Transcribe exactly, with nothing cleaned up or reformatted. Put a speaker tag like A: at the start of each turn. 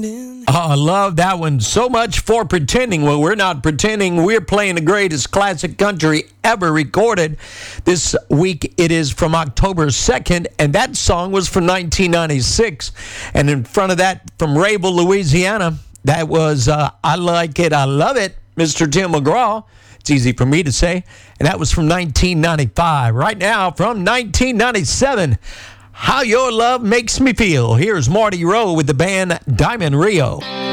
A: Oh, I love that one so much for pretending. Well, we're not pretending. We're playing the greatest classic country ever recorded. This week it is from October second, and that song was from nineteen ninety-six. And in front of that, from Rayville, Louisiana, that was uh, I Like It, I Love It, Mister Tim McGraw. It's easy for me to say. And that was from nineteen ninety-five. Right now, from nineteen ninety-seven, How Your Love Makes Me Feel. Here's Marty Rowe with the band Diamond Rio.